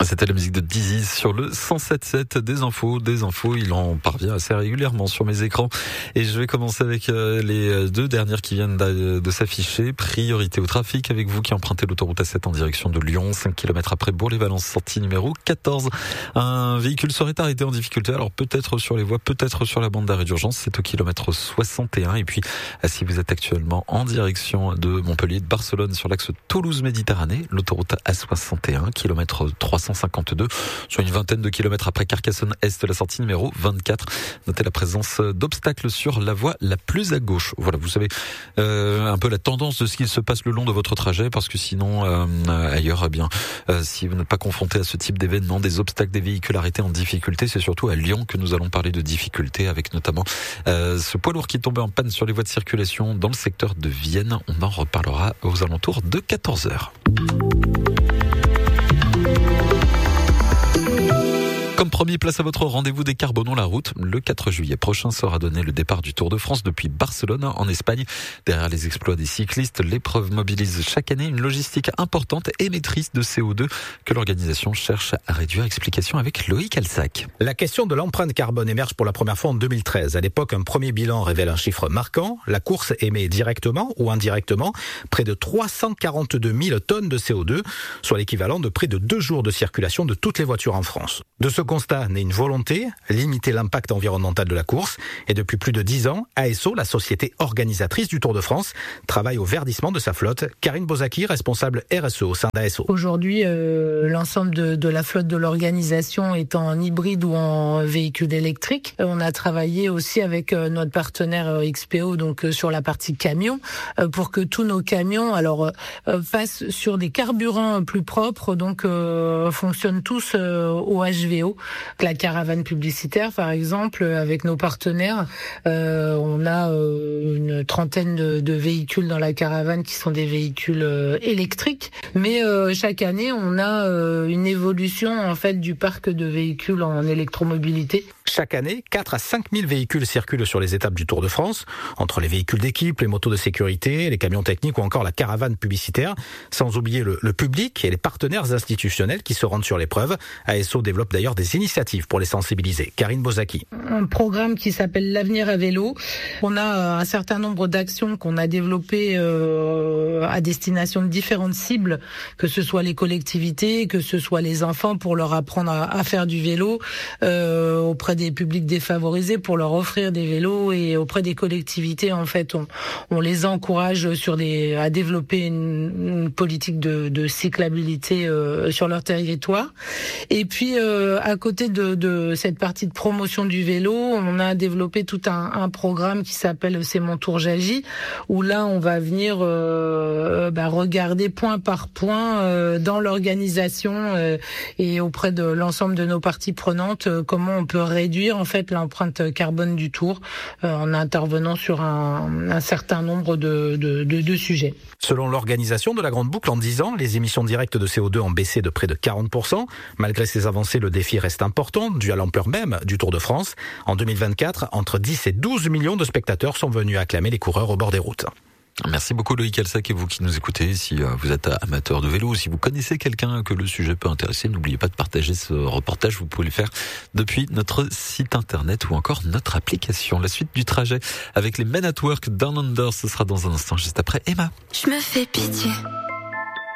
C'était la musique de Dizzy sur le 107.7. Des infos, il en parvient assez régulièrement sur mes écrans. Et je vais commencer avec les deux dernières qui viennent de s'afficher. Priorité au trafic avec vous qui empruntez l'autoroute A7 en direction de Lyon, 5 km après Bourg-les-Valences, sortie numéro 14. Un véhicule serait arrêté en difficulté, alors peut-être sur les voies, peut-être sur la bande d'arrêt d'urgence, c'est au kilomètre 61. Et puis, si vous êtes actuellement en direction de Montpellier, de Barcelone, sur l'axe Toulouse-Méditerranée, l'autoroute A61, kilomètre 352, soit une vingtaine de kilomètres après Carcassonne-Est, la sortie numéro 24. Notez la présence d'obstacles sur la voie la plus à gauche. Voilà, vous savez un peu la tendance de ce qu'il se passe le long de votre trajet, parce que sinon, ailleurs, si vous n'êtes pas confronté à ce type d'événement, des obstacles, des véhicules arrêtés en difficulté, c'est surtout à Lyon que nous allons parler de difficultés, avec notamment ce poids lourd qui est tombé en panne sur les voies de circulation dans le secteur de Vienne. On en reparlera aux alentours de 14h. Comme promis, place à votre rendez-vous Décarbonons la route. Le 4 juillet prochain sera donné le départ du Tour de France depuis Barcelone en Espagne. Derrière les exploits des cyclistes, l'épreuve mobilise chaque année une logistique importante émettrice de CO2 que l'organisation cherche à réduire. Explication avec Loïc Alsac. La question de l'empreinte carbone émerge pour la première fois en 2013. À l'époque, un premier bilan révèle un chiffre marquant. La course émet directement ou indirectement près de 342 000 tonnes de CO2, soit l'équivalent de près de 2 jours de circulation de toutes les voitures en France. De ce constat naît une volonté, limiter l'impact environnemental de la course. Et depuis plus de 10 ans, ASO, la société organisatrice du Tour de France, travaille au verdissement de sa flotte. Karine Bozaki, responsable RSE au sein d'ASO. Aujourd'hui, l'ensemble de la flotte de l'organisation est en hybride ou en véhicule électrique. On a travaillé aussi avec notre partenaire XPO, donc sur la partie camion, pour que tous nos camions passent sur des carburants plus propres, donc fonctionnent tous au HVO. La caravane publicitaire, par exemple, avec nos partenaires, on a une trentaine de véhicules dans la caravane qui sont des véhicules électriques. Mais chaque année, on a une évolution en fait du parc de véhicules en électromobilité. Chaque année, 4 à 5 000 véhicules circulent sur les étapes du Tour de France, entre les véhicules d'équipe, les motos de sécurité, les camions techniques ou encore la caravane publicitaire, sans oublier le public et les partenaires institutionnels qui se rendent sur l'épreuve. ASO développe d'ailleurs des initiatives pour les sensibiliser. Karine Bozaki. Un programme qui s'appelle l'Avenir à vélo. On a un certain nombre d'actions qu'on a développées à destination de différentes cibles, que ce soit les collectivités, que ce soit les enfants pour leur apprendre à faire du vélo, auprès des publics défavorisés pour leur offrir des vélos, et auprès des collectivités en fait on les encourage à développer une politique de cyclabilité sur leur territoire. Et puis à côté de cette partie de promotion du vélo, on a développé tout un programme qui s'appelle C'est mon tour j'agis, où là on va venir regarder point par point dans l'organisation et auprès de l'ensemble de nos parties prenantes comment on peut réduire en fait l'empreinte carbone du Tour en intervenant sur un certain nombre de sujets. Selon l'organisation de la Grande Boucle, en 10 ans, les émissions directes de CO2 ont baissé de près de 40%. Malgré ces avancées, le défi reste important, dû à l'ampleur même du Tour de France. En 2024, entre 10 et 12 millions de spectateurs sont venus acclamer les coureurs au bord des routes. Merci beaucoup Loïc Alsac, et vous qui nous écoutez, si vous êtes amateur de vélo, si vous connaissez quelqu'un que le sujet peut intéresser, n'oubliez pas de partager ce reportage. Vous pouvez le faire depuis notre site internet ou encore notre application. La suite du trajet avec les Men at Work Down Under, ce sera dans un instant, juste après Emma. Je me fais pitié.